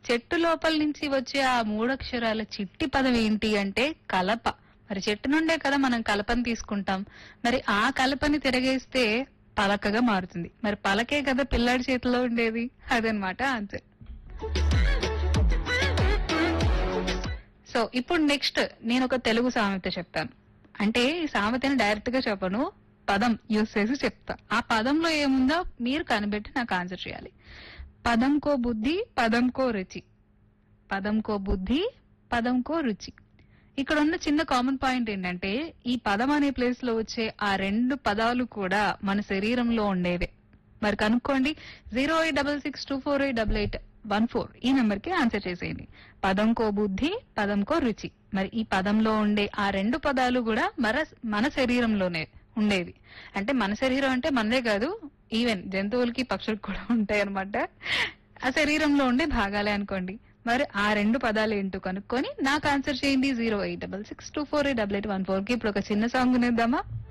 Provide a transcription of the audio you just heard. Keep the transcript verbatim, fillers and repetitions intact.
చెట్టు లోపల నుంచి వచ్చే ఆ మూడక్షరాల చిట్టి పదం ఏంటి అంటే కలప. మరి చెట్టు నుండే కదా మనం కలపని తీసుకుంటాం. మరి ఆ కలపని తిరగేస్తే పలకగా మారుతుంది. మరి పలకే కదా పిల్లాడి చేతిలో ఉండేది. అదనమాట ఆన్సర్. సో ఇప్పుడు నెక్స్ట్ నేను ఒక తెలుగు సామెత చెప్తాను. అంటే ఈ సామెతని డైరెక్ట్ గా చెప్పను, పదం యూజ్ చేసి చెప్తా. ఆ పదంలో ఏముందో మీరు కనిపెట్టి నాకు ఆన్సర్ చేయాలి. పదంకో బుద్ధి పదంకో రుచి. పదంకో బుద్ధి పదంకో రుచి. ఇక్కడ ఉన్న చిన్న కామన్ పాయింట్ ఏంటంటే ఈ పదం అనే ప్లేస్ లో వచ్చే ఆ రెండు పదాలు కూడా మన శరీరంలో ఉండేవే. మరి కనుక్కోండి. Zero eight double six two four eight double eight one four ఈ నెంబర్ కి ఆన్సర్ చేసేయండి. పదంకో బుద్ధి పదంకో రుచి. మరి ఈ పదంలో ఉండే ఆ రెండు పదాలు కూడా మన మన శరీరంలోనే ఉండేవి. అంటే మన శరీరం అంటే మనదే కాదు, ఈవెన్ జంతువులకి పక్షులకు కూడా ఉంటాయి అనమాట. ఆ శరీరంలో ఉండే భాగాలే అనుకోండి. మరి ఆ రెండు పదాలు ఏంటో కనుక్కొని నాకు ఆన్సర్ చేయండి. Zero eight double six two four eight double eight one four కి ఇప్పుడు ఒక చిన్న సాంగ్ వినేద్దామా?